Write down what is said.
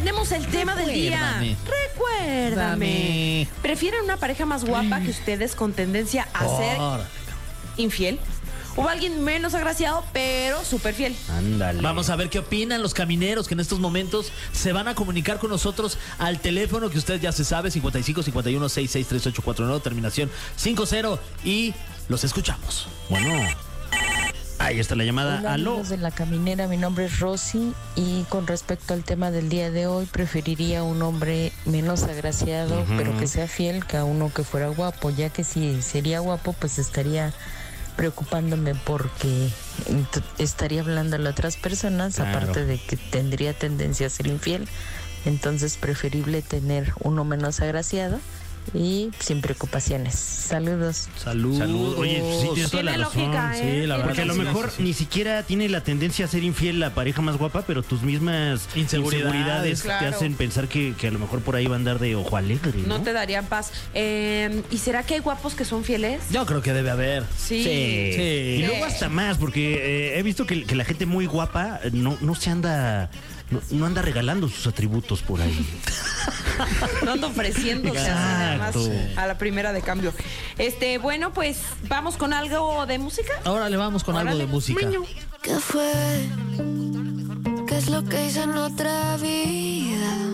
tenemos el tema del día. Recuérdame. ¿Prefieren una pareja más guapa que ustedes con tendencia a ser infiel? ¿O alguien menos agraciado, pero súper fiel? Ándale. Vamos a ver qué opinan los camineros que en estos momentos se van a comunicar con nosotros al teléfono que usted ya se sabe, 55 51 66 3849, terminación 50, y los escuchamos. Bueno, ahí está la llamada. Hola, Aló. amigos de La Caminera, mi nombre es Rosy y con respecto al tema del día de hoy, preferiría un hombre menos agraciado, pero que sea fiel, que a uno que fuera guapo, ya que si sería guapo, pues estaría preocupándome porque estaría hablando a otras personas, Claro. aparte de que tendría tendencia a ser infiel. Entonces preferible tener uno menos agraciado y sin preocupaciones. Saludos. Salud. Oye, sí, tienes toda la Tiene razón. lógica, ¿eh? Sí, la verdad. Porque a lo mejor ni siquiera tiene la tendencia a ser infiel la pareja más guapa, pero tus mismas inseguridades Claro. te hacen pensar que a lo mejor por ahí va a andar de ojo alegre, ¿no? No te darían paz. ¿Y será que hay guapos que son fieles? Yo creo que debe haber. Sí. Sí. Y Sí. luego hasta más, porque he visto que la gente muy guapa no se anda... No anda regalando sus atributos por ahí. No ando ofreciéndose así nada más Exacto. a la primera de cambio. Bueno, pues vamos con algo de música. Ahora le vamos con algo Órale. de música. ¿Qué fue? ¿Qué es lo que hice en otra vida?